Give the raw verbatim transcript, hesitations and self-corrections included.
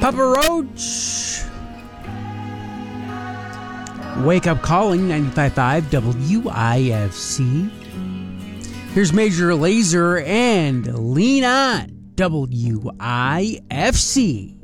Papa Roach. Wake Up Calling, ninety-five point five W I F C. Here's Major Lazer and Lean On, W I F C.